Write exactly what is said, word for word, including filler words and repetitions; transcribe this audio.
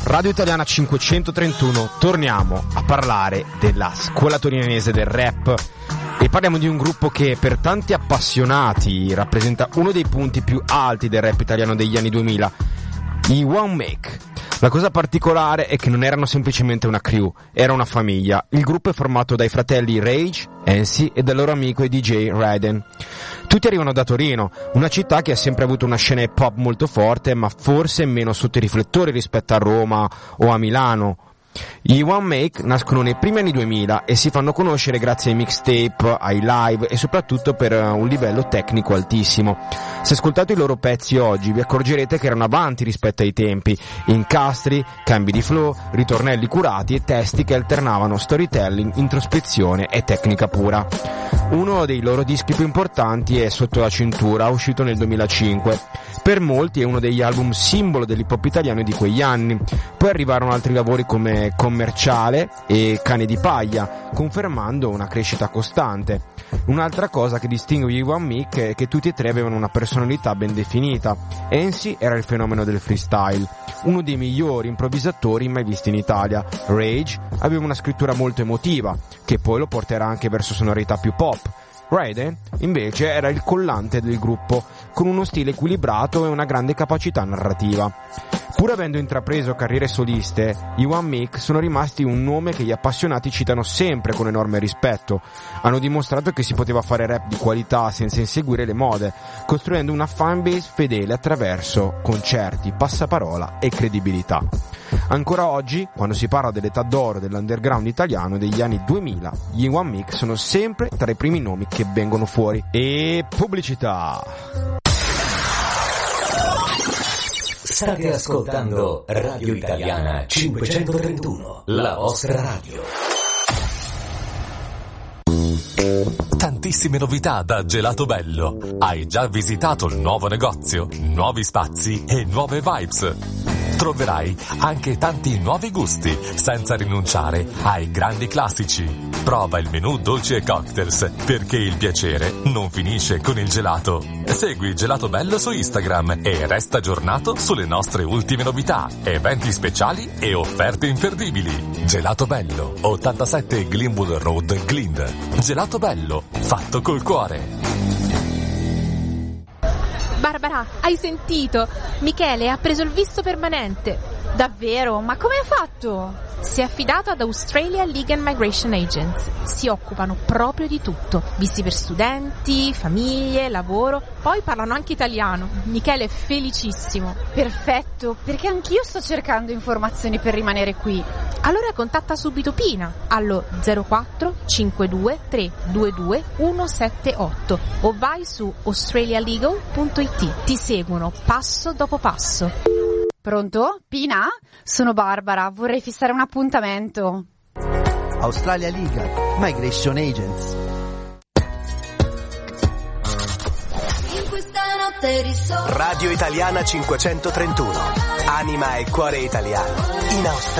Radio Italiana cinquecentotrentuno, torniamo a parlare della scuola torinese del rap e parliamo di un gruppo che per tanti appassionati rappresenta uno dei punti più alti del rap italiano degli anni duemila, i One Make. La cosa particolare è che non erano semplicemente una crew, era una famiglia. Il gruppo è formato dai fratelli Rage, N C e dal loro amico e D J Raiden. Tutti arrivano da Torino, una città che ha sempre avuto una scena hip hop molto forte, ma forse meno sotto i riflettori rispetto a Roma o a Milano. Gli One Make nascono nei primi anni duemila e si fanno conoscere grazie ai mixtape, ai live e soprattutto per un livello tecnico altissimo. Se ascoltate i loro pezzi oggi vi accorgerete che erano avanti rispetto ai tempi, incastri, cambi di flow, ritornelli curati e testi che alternavano storytelling, introspezione e tecnica pura. Uno dei loro dischi più importanti è Sotto la cintura, uscito nel duemilacinque. Per molti è uno degli album simbolo dell'hip hop italiano di quegli anni. Poi arrivarono altri lavori come Commerciale e Cane di paglia, confermando una crescita costante. Un'altra cosa che distingue gli One Make è che tutti e tre avevano una personalità ben definita. N C era il fenomeno del freestyle, uno dei migliori improvvisatori mai visti in Italia. Rage aveva una scrittura molto emotiva, che poi lo porterà anche verso sonorità più pop. Raiden invece era il collante del gruppo, con uno stile equilibrato e una grande capacità narrativa. Pur avendo intrapreso carriere soliste, gli One Make sono rimasti un nome che gli appassionati citano sempre con enorme rispetto. Hanno dimostrato che si poteva fare rap di qualità senza inseguire le mode, costruendo una fanbase fedele attraverso concerti, passaparola e credibilità. Ancora oggi, quando si parla dell'età d'oro dell'underground italiano degli anni duemila, gli One Make sono sempre tra i primi nomi che vengono fuori. E pubblicità! State ascoltando Radio Italiana cinquecentotrentuno, la vostra radio. Tantissime novità da Gelato Bello. Hai già visitato il nuovo negozio, nuovi spazi e nuove vibes. Troverai anche tanti nuovi gusti, senza rinunciare ai grandi classici. Prova il menù dolci e cocktails, perché il piacere non finisce con il gelato. Segui Gelato Bello su Instagram e resta aggiornato sulle nostre ultime novità, eventi speciali e offerte imperdibili. Gelato Bello, ottantasette Glenwood Road, Glynn. Gelato Bello, fatto col cuore. Barbara, hai sentito? Michele ha preso il visto permanente. Davvero? Ma come ha fatto? Si è affidato ad Australia Legal Migration Agents. Si occupano proprio di tutto. Visti per studenti, famiglie, lavoro. Poi parlano anche italiano. Michele è felicissimo. Perfetto, perché anch'io sto cercando informazioni per rimanere qui. Allora contatta subito Pina allo zero quattro cinque due tre due due uno sette otto o vai su australialegal punto it. Ti seguono passo dopo passo. Pronto? Pina? Sono Barbara, vorrei fissare un appuntamento. Australia Legal Migration Agents. Radio Italiana cinquecentotrentuno, anima e cuore italiano in Australia.